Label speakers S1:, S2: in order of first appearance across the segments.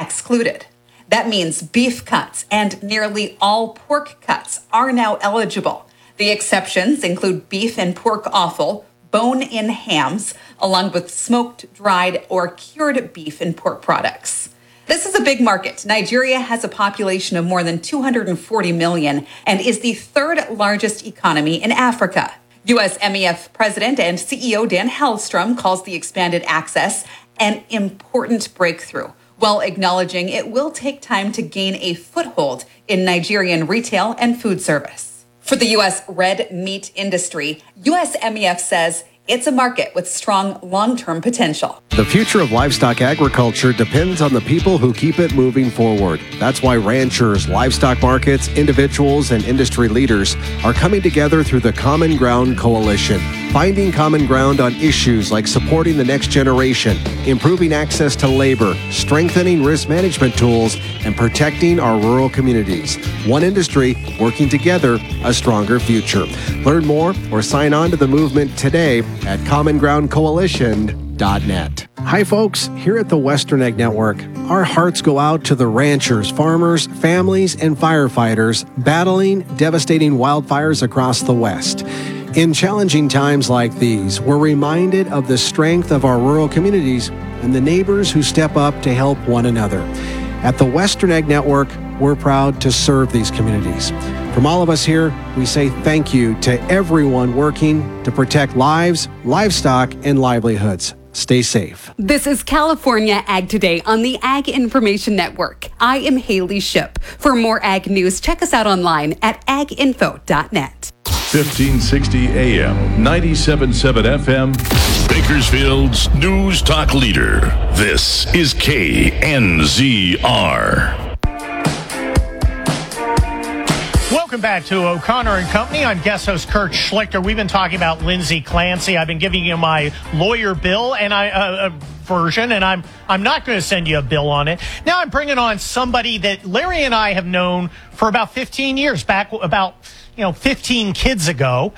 S1: excluded. That means beef cuts and nearly all pork cuts are now eligible. The exceptions include beef and pork offal, bone-in hams, along with smoked, dried, or cured beef and pork products. This is a big market. Nigeria has a population of more than 240 million and is the third largest economy in Africa. U.S. MEF President and CEO Dan Hellstrom calls the expanded access an important breakthrough, while acknowledging it will take time to gain a foothold in Nigerian retail and food service. For the U.S. red meat industry, U.S. MEF says it's a market with strong long-term potential.
S2: The future of livestock agriculture depends on the people who keep it moving forward. That's why ranchers, livestock markets, individuals, and industry leaders are coming together through the Common Ground Coalition, finding common ground on issues like supporting the next generation, improving access to labor, strengthening risk management tools, and protecting our rural communities. One industry working together, a stronger future. Learn more or sign on to the movement today at commongroundcoalition.net. Hi, folks. Here at the Western Ag Network, our hearts go out to the ranchers, farmers, families, and firefighters battling devastating wildfires across the West. In challenging times like these, we're reminded of the strength of our rural communities and the neighbors who step up to help one another. At the Western Ag Network, we're proud to serve these communities. From all of us here, we say thank you to everyone working to protect lives, livestock, and livelihoods. Stay safe.
S3: This is California Ag Today on the Ag Information Network. I am Haley Ship. For more ag news, check us out online at aginfo.net.
S4: 1560 AM, 97.7 FM, Bakersfield's News Talk leader. This is KNZR.
S5: Welcome back to O'Connor and Company. I'm guest host Kurt Schlichter. We've been talking about Lindsay Clancy. I've been giving you my lawyer bill and version, and I'm not going to send you a bill on it. Now I'm bringing on somebody that Larry and I have known for about 15 years, back about 15 kids ago.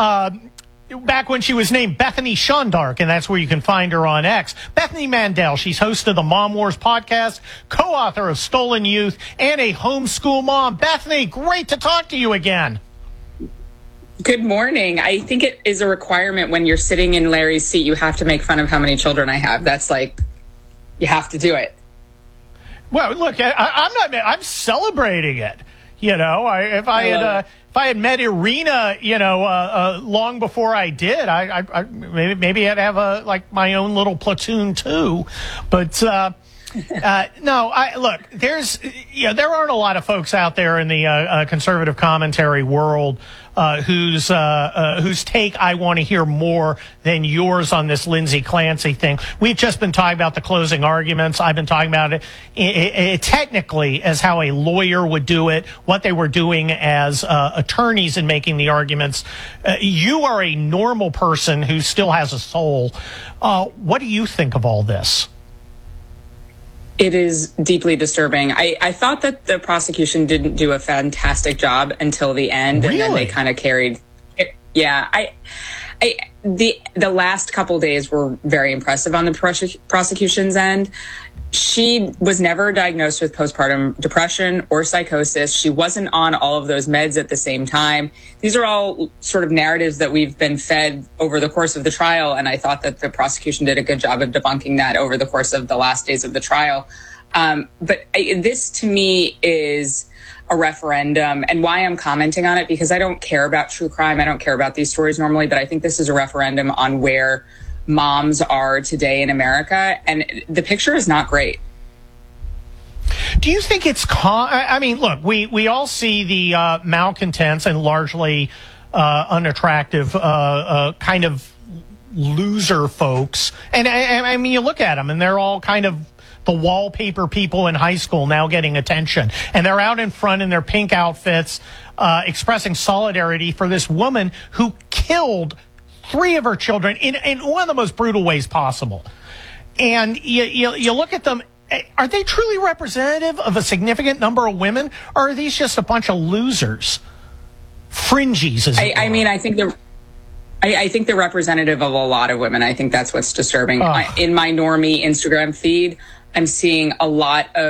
S5: Back when she was named Bethany Shondark, and that's where you can find her on X. Bethany Mandel, she's host of the Mom Wars podcast, co-author of Stolen Youth, and a homeschool mom. Bethany, great to talk to you again.
S6: Good morning. I think it is a requirement when you're sitting in Larry's seat, you have to make fun of how many children I have. That's like, you have to do it.
S5: Well, look, I'm celebrating it. If I had met Irina, long before I did, I maybe I'd have my own little platoon too. But no, look, there aren't a lot of folks out there in the conservative commentary world whose take I want to hear more than yours on this Lindsay Clancy thing. We've just been talking about the closing arguments. I've been talking about it technically as how a lawyer would do it, what they were doing as attorneys in making the arguments. You are a normal person who still has a soul. What do you think of all this?
S6: It is deeply disturbing. I thought that the prosecution didn't do a fantastic job until the end.
S5: Really?
S6: And then they kind of carried. Yeah. The last couple days were very impressive on the prosecution's end. She was never diagnosed with postpartum depression or psychosis. She wasn't on all of those meds at the same time. These are all sort of narratives that we've been fed over the course of the trial, and I thought that the prosecution did a good job of debunking that over the course of the last days of the trial. This, to me, is a referendum, and why I'm commenting on it, because I don't care about true crime. I don't care about these stories normally, but I think this is a referendum on where moms are today in America, and the picture is not great.
S5: Do you think it's look, we all see the malcontents and largely unattractive kind of loser folks, and I mean, you look at them and they're all kind of the wallpaper people in high school now getting attention, and they're out in front in their pink outfits expressing solidarity for this woman who killed 3 of her children in one of the most brutal ways possible. And you look at them, are they truly representative of a significant number of women, or are these just a bunch of losers? Fringies, as I mean,
S6: I think they're representative of a lot of women. I think that's what's disturbing. In my normie Instagram feed, I'm seeing a lot of